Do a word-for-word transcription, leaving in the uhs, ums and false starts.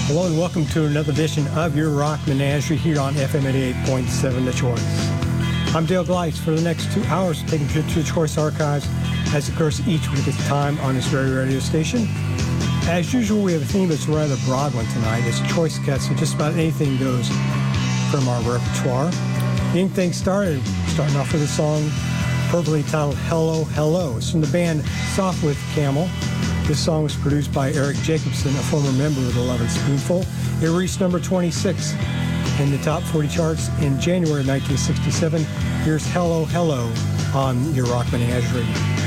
Hello and welcome to another edition of your Rock Menagerie here on F M eighty-eight point seven The Choice. I'm Dale Gleitz. For the next two hours, taking a trip to the Choice Archives as it occurs each week at the time on this very radio station. As usual, we have a theme that's a rather broad one tonight. It's a choice cut, so just about anything goes from our repertoire. Getting things started, starting off with a song appropriately titled Hello, Hello. It's from the band Soft with Camel. This song was produced by Eric Jacobson, a former member of the Lovin' Spoonful. It reached number twenty-six in the top forty charts in January of nineteen sixty-seven. Here's Hello, Hello on your Rock Menagerie.